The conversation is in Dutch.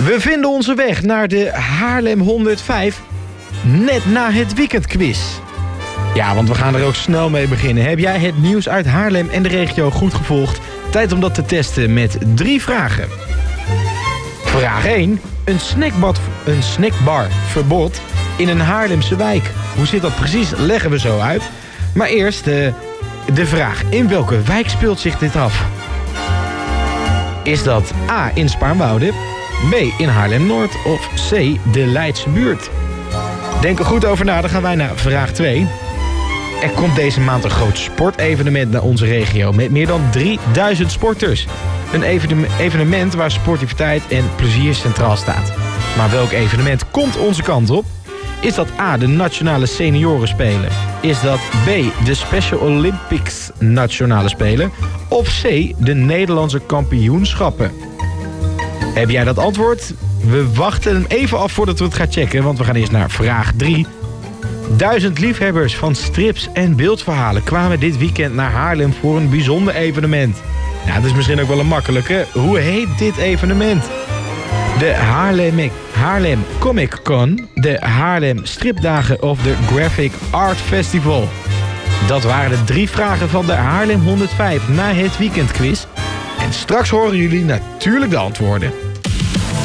We vinden onze weg naar de Haarlem 105 net na het weekendquiz. Ja, want we gaan er ook snel mee beginnen. Heb jij het nieuws uit Haarlem en de regio goed gevolgd? Tijd om dat te testen met 3 vragen. Vraag 1. Een snackbarverbod in een Haarlemse wijk. Hoe zit dat precies? Leggen we zo uit. Maar eerst de vraag. In welke wijk speelt zich dit af? Is dat A. in Spaarnwoude, B. in Haarlem-Noord of C. de Leidse buurt? Denk er goed over na, dan gaan wij naar vraag 2. Er komt deze maand een groot sportevenement naar onze regio met meer dan 3000 sporters. Een evenement waar sportiviteit en plezier centraal staat. Maar welk evenement komt onze kant op? Is dat A. de Nationale Seniorenspelen? Is dat B. de Special Olympics Nationale Spelen? Of C. de Nederlandse kampioenschappen? Heb jij dat antwoord? We wachten hem even af voordat we het gaan checken, want we gaan eerst naar vraag 3. 1000 liefhebbers van strips en beeldverhalen kwamen dit weekend naar Haarlem voor een bijzonder evenement. Ja, dat is misschien ook wel een makkelijke. Hoe heet dit evenement? De Haarlem Comic Con, de Haarlem Stripdagen of de Graphic Art Festival. Dat waren de 3 vragen van de Haarlem 105 na het weekendquiz. En straks horen jullie natuurlijk de antwoorden.